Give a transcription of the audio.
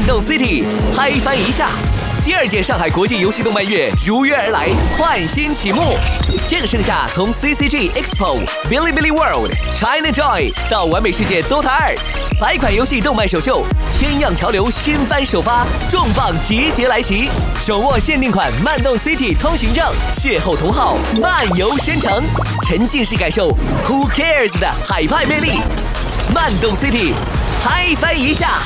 动 City 嗨翻一下。第2届上海国际游戏动漫月如约而来，焕新启幕。这个盛夏，从 CCG Expo、Bilibili World、China Joy 到完美世界 Dota 2，100款游戏动漫首秀，千样潮流新番首发，重磅集结来袭！手握限定款漫动 City 通行证，邂逅同好，漫游仙城，沉浸式感受 Who Cares 的海派魅力。漫动 City 嗨翻一下。